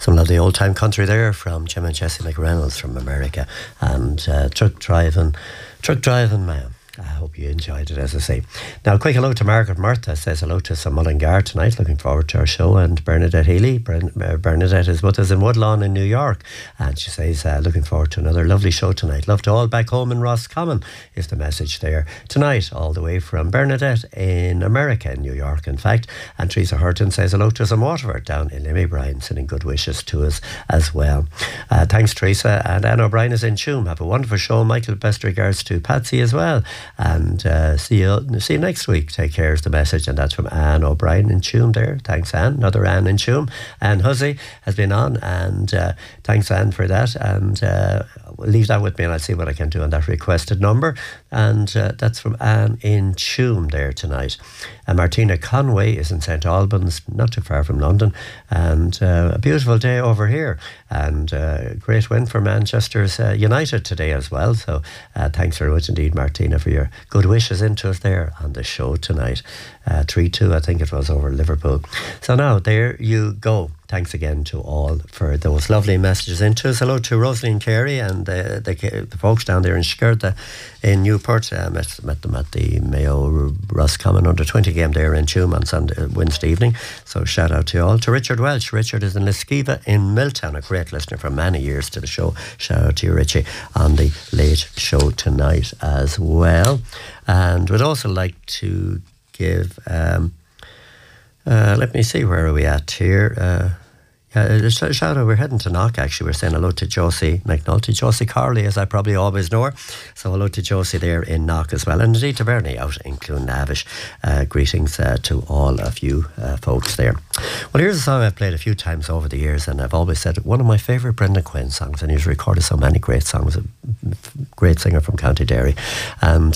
Some lovely old time country there from Jim and Jesse McReynolds from America, and truck driving man. I hope you enjoyed it, as I say. Now, a quick hello to Margaret Martha. Says hello to some Mullingar tonight. Looking forward to our show. And Bernadette Healy. Bernadette is with us in Woodlawn in New York. And she says, looking forward to another lovely show tonight. Love to all back home in Roscommon is the message there. Tonight, all the way from Bernadette in America, in New York, in fact. And Teresa Hurton says hello to us in Waterford down in Limmy Bryan, sending good wishes to us as well. Thanks, Teresa. And Anne O'Brien is in Tuam. Have a wonderful show. Michael, best regards to Patsy as well. And see you next week. Take care is the message, and that's from Anne O'Brien in Tuam there. Thanks, Anne. Another Anne in Tuam. Anne Hussey has been on, and thanks, Anne, for that. And leave that with me, and I'll see what I can do on that requested number. And that's from Anne in Tuam there tonight. And Martina Conway is in St Albans, not too far from London, and a beautiful day over here, and great win for Manchester's United today as well. So thanks very much indeed, Martina, for your good wishes into us there on the show tonight. 3-2, I think it was, over Liverpool. So now, there you go. Thanks again to all for those lovely messages into us. Hello to Rosalie and Carey and the folks down there in Skirta in Newport. Met them at the Mayo Roscommon under-20 game there in Tuam on Wednesday evening. So shout out to you all. To Richard Welch. Richard is in Liskiva in Milltown, a great listener for many years to the show. Shout out to you, Richie, on the late show tonight as well. And would also like to give... let me see, where are we at here? Shout out, we're heading to Knock actually. We're saying hello to Josie McNulty, Josie Carley, as I probably always know her. So hello to Josie there in Knock as well, and indeed to Bernie out in Clonnavish. Greetings to all of you folks there. Well, here's a song I've played a few times over the years, and I've always said one of my favourite Brendan Quinn songs, and he's recorded so many great songs. A great singer from County Derry, and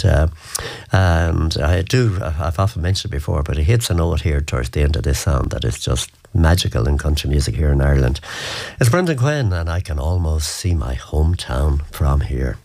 I've often mentioned it before, but he hits a note here towards the end of this song that is just magical in country music here in Ireland. It's Brendan Quinn, and I Can Almost See My Hometown From Here.